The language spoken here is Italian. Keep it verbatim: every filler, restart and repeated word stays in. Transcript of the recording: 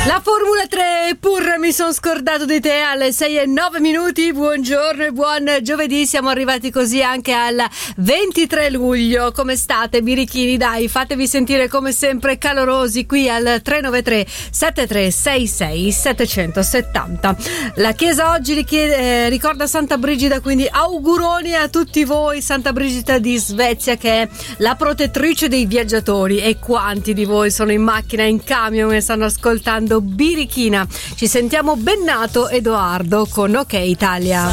La Formula tre, pur mi sono scordato di te, alle sei e nove minuti. Buongiorno e buon giovedì. Siamo arrivati così anche al ventitré luglio. Come state, birichini? Dai, fatevi sentire come sempre calorosi qui al tre nove tre sette tre sei sei sette sette zero. La chiesa oggi richiede, eh, ricorda Santa Brigida, quindi auguroni a tutti voi. Santa Brigida di Svezia, che è la protettrice dei viaggiatori. E quanti di voi sono in macchina, in camion e stanno ascoltando Birichina. Ci sentiamo Bennato Edoardo con Ok Italia.